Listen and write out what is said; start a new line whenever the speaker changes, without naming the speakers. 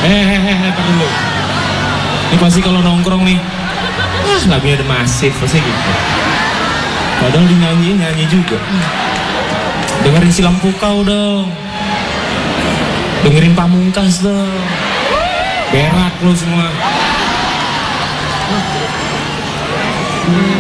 Ntar dulu. Ini pasti kalau nongkrong nih, lagunya The Massive pasti gitu. Padahal nyanyi juga. Dengerin Silam Pukau dong. Dengerin Pamungkas dong. Berak lu semua.